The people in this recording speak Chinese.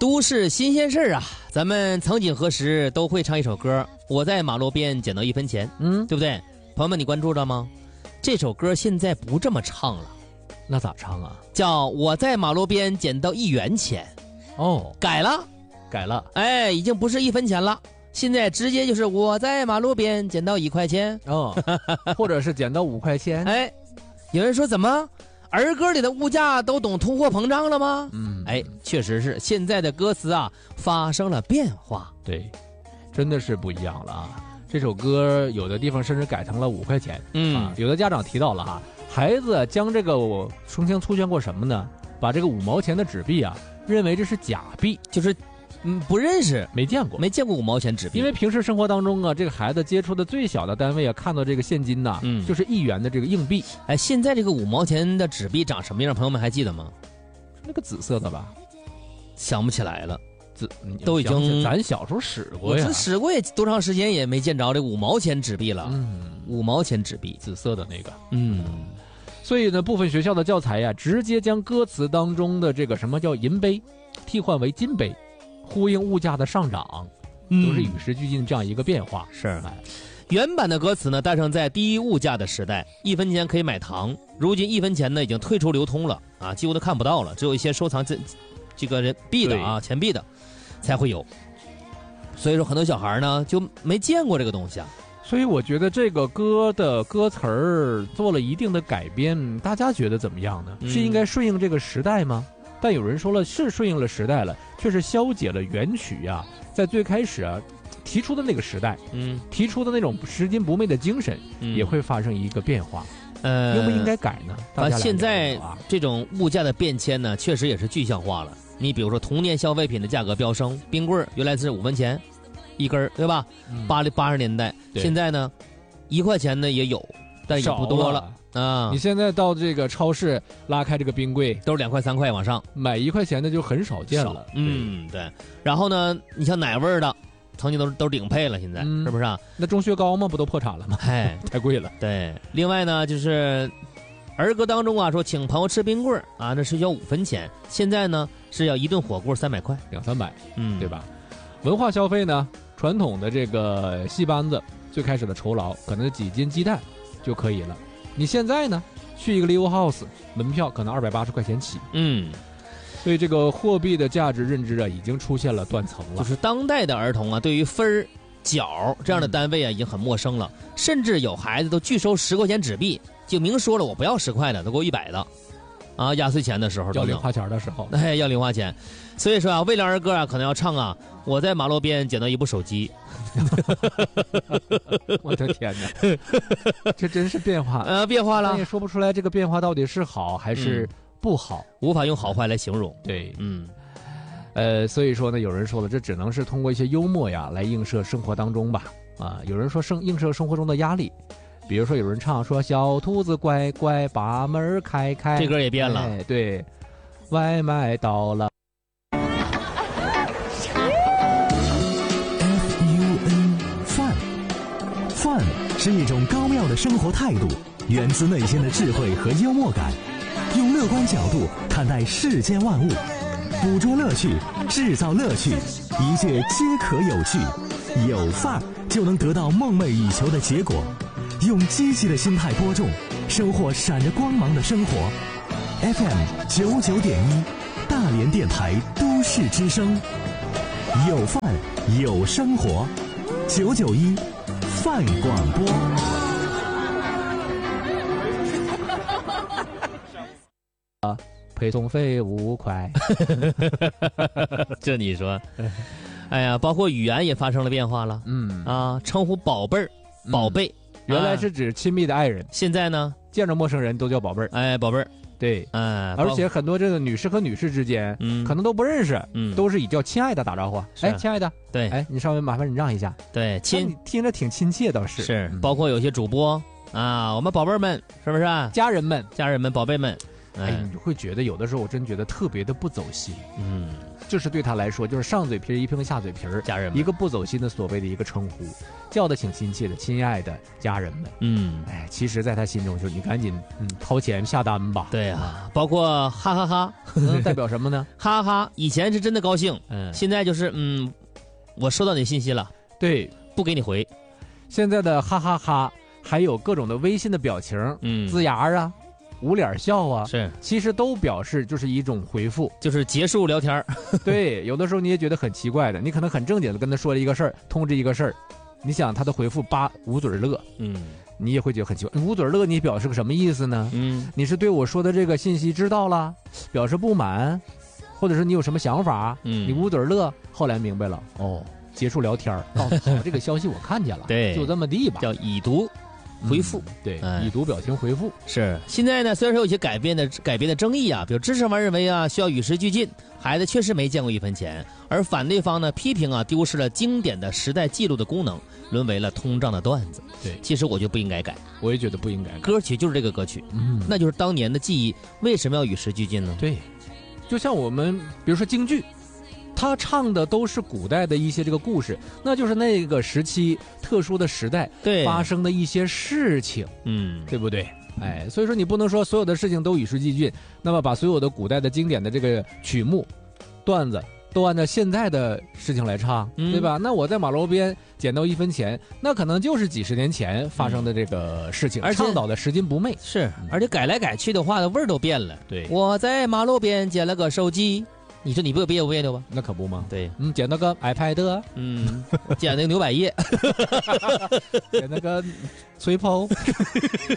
都市新鲜事儿啊，咱们曾几何时都会唱一首歌，我在马路边捡到1分钱，对不对？朋友们，你关注着吗？这首歌现在不这么唱了， 那咋唱啊？ 叫我在马路边捡到1元钱。 哦， 改了，哎，已经不是1分钱了，现在直接就是我在马路边捡到1块钱， 或者是捡到5块钱。 哎，有人说怎么儿歌里的物价都懂通货膨胀了吗？哎，确实是，现在的歌词啊发生了变化。 对，真的是不一样了啊！这首歌有的地方甚至改成了5块钱。有的家长提到了哈，孩子将这个曾经出现过什么呢？把这个5毛钱的纸币啊，认为这是假币， 就是不认识， 没见过 5毛钱纸币。 因为平时生活当中啊，这个孩子接触的最小的单位啊，看到这个现金呐，就是1元的这个硬币。 哎，现在这个5毛钱的纸币长什么样？朋友们还记得吗？ 那个紫色的吧？ 想不起来了，都已经咱小时候使过呀， 使过也多长时间也没见着这5毛钱纸币了。5毛钱纸币， 紫色的那个。所以呢，部分学校的教材呀，直接将歌词当中的这个什么叫银杯，替换为金杯，呼应物价的上涨，都是与时俱进这样一个变化。 是，原版的歌词呢，诞生在低物价的时代，1分钱可以买糖，如今1分钱呢已经退出流通了啊，几乎都看不到了，只有一些收藏这个人币的啊，钱币的才会有。所以说，很多小孩呢就没见过这个东西啊。 所以我觉得这个歌的歌词儿做了一定的改编，大家觉得怎么样呢？是应该顺应这个时代吗？但有人说了，是顺应了时代了，却是消解了原曲啊，在最开始啊提出的那个时代，提出的那种拾金不昧的精神，也会发生一个变化。应不应该改呢？ 现在这种物价的变迁呢，确实也是具象化了。你比如说，童年消费品的价格飙升，冰棍原来是5分钱1根，对吧？80年代，现在呢，1块钱呢也有，但也不多了啊。 你现在到这个超市拉开这个冰柜， 都是2块3块往上， 买1块钱的就很少见了。 对。然后呢，你像奶味的，曾经都顶配了，现在是不是啊？ 那钟薛高吗？不都破产了吗？ 哎， 太贵了。 对。另外呢，就是儿歌当中啊，说请朋友吃冰棍啊，那是要5分钱，现在呢是要一顿火锅300块 ，200-300，对吧？文化消费呢？传统的这个戏班子最开始的酬劳可能几斤鸡蛋就可以了，你现在呢去一个 live house 门票可能280块钱起。所以这个货币的价值认知啊已经出现了断层了。 就是当代的儿童啊，对于分角这样的单位啊已经很陌生了，甚至有孩子都拒收10块钱纸币，就明说了我不要10块的，都给我100的啊，压岁钱的时候要零花钱的时候， 要零花钱。所以说啊，为了儿歌啊，可能要唱啊，我在马路边捡到一部手机。 我的天哪，这真是变化变化了， 但也说不出来这个变化到底是好还是不好， 无法用好坏来形容。 对，所以说呢，有人说了，这只能是通过一些幽默呀来映射生活当中吧。有人说映射生活中的压力。比如说有人唱说小兔子乖乖把门开开， 这歌也变了。 对，外卖到了。 饭是一种高妙的生活态度，源自内心的智慧和幽默感，用乐观角度看待世间万物，捕捉乐趣，制造乐趣，一切皆可有趣。有范儿就能得到梦寐以求的结果。用积极的心态播种，收获闪着光芒的生活。FM 99.1，大连电台都市之声，有范儿有生活，991范广播。 配送费5块。 这你说，哎呀，包括语言也发生了变化了。称呼宝贝儿、宝贝。 原来是指亲密的爱人， 现在呢， 见着陌生人都叫宝贝儿。 哎，宝贝儿， 对，而且很多这个女士和女士之间，可能都不认识，都是以叫亲爱的打招呼。哎，亲爱的， 对， 哎，你稍微麻烦你让一下。 对， 你听着挺亲切，倒是。 是，包括有些主播啊，我们宝贝儿们，是不是？ 家人们， 宝贝们。 你会觉得有的时候我真觉得特别的不走心。 嗯， 就是对他来说，就是上嘴皮一碰下嘴皮儿， 家人们一个不走心的所谓的一个称呼，叫的挺亲切的，亲爱的家人们。 嗯， 其实在他心中就是你赶紧掏钱下单吧。 对啊，包括哈哈哈， 代表什么呢？ 哈哈，以前是真的高兴，现在就是我收到你信息了， 对， 不给你回。 现在的哈哈哈，还有各种的微信的表情，呲牙啊，捂脸笑啊， 是， 其实都表示就是一种回复， 就是结束聊天。 对，有的时候你也觉得很奇怪的，你可能很正经的跟他说了一个事儿，通知一个事儿，你想他的回复捂嘴乐，你也会觉得很奇怪。捂嘴乐你表示个什么意思呢？你是对我说的这个信息知道了，表示不满，或者是你有什么想法？你捂嘴乐，后来明白了，结束聊天，告诉好这个消息我看见了， 对， 就这么地吧， 叫已读回复， 对，已读表情回复。 是，现在呢，虽然说有些改编的争议啊，比如支持方认为啊，需要与时俱进，孩子确实没见过1分钱，而反对方呢批评啊，丢失了经典的时代记录的功能，沦为了通胀的段子。 对， 其实我就不应该改， 我也觉得不应该改。 歌曲就是这个歌曲，那就是当年的记忆，为什么要与时俱进呢？ 对，就像我们比如说京剧。他唱的都是古代的一些这个故事，那就是那个时期特殊的时代发生的一些事情，对不对？所以说你不能说所有的事情都与时俱进，那么把所有的古代的经典的这个曲目、段子都按照现在的事情来唱，对吧？那我在马路边捡到1分钱，那可能就是几十年前发生的这个事情，倡导的拾金不昧。 是，而且改来改去的话，的味儿都变了。 对， 我在马路边捡了个手机。你说你不别扭吧？ 那可不吗？ 对， 捡那个 iPad， 捡那个牛百叶， 捡那个吹泡。